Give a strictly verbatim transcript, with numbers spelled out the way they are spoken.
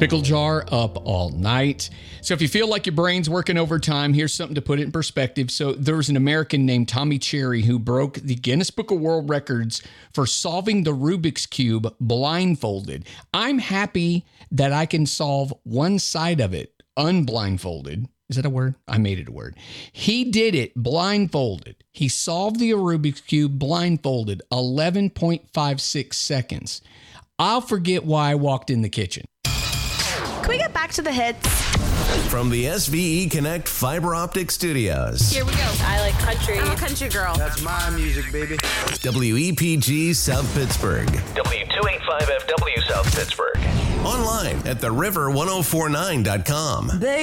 Pickle jar up all night. So if you feel like your brain's working overtime, here's something to put it in perspective. So there was an American named Tommy Cherry who broke the Guinness Book of World Records for solving the Rubik's Cube blindfolded. I'm happy that I can solve one side of it unblindfolded. Is that a word? I made it a word. He did it blindfolded. He solved the Rubik's Cube blindfolded, eleven point five six seconds. I'll forget why I walked in the kitchen. Can we get back to the hits? From the S V E Connect Fiber Optic Studios. Here we go. I like country. I'm a country girl. That's my music, baby. W E P G South Pittsburgh. W two eighty-five F W South Pittsburgh. Online at the river ten forty-nine dot com. They